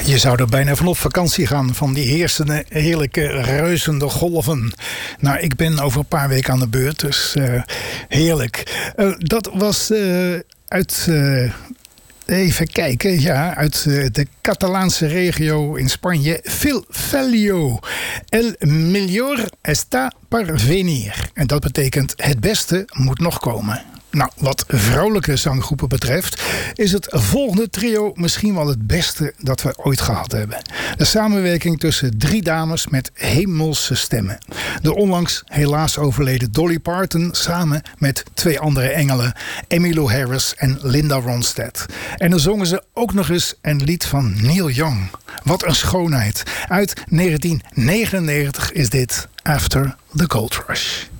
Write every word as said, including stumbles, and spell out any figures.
Je zou er bijna van op vakantie gaan van die heersende, heerlijke, reuzende golven. Nou, ik ben over een paar weken aan de beurt, dus uh, heerlijk. Uh, dat was uh, uit... Uh, Even kijken, ja, uit de Catalaanse regio in Spanje. Phil Fallio. El mejor está por venir. En dat betekent het beste moet nog komen. Nou, wat vrouwelijke zanggroepen betreft is het volgende trio misschien wel het beste dat we ooit gehad hebben. De samenwerking tussen drie dames met hemelse stemmen. De onlangs helaas overleden Dolly Parton samen met twee andere engelen, Emmylou Harris en Linda Ronstadt. En dan zongen ze ook nog eens een lied van Neil Young. Wat een schoonheid. Uit negentien negenennegentig is dit After the Gold Rush.